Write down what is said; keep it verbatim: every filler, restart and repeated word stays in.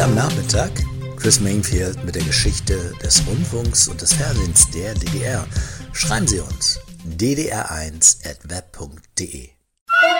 am Nachmittag Chris Mainfield mit der Geschichte des Rundfunks und des Fernsehens der D D R. Schreiben Sie uns d d r eins at web punkt de.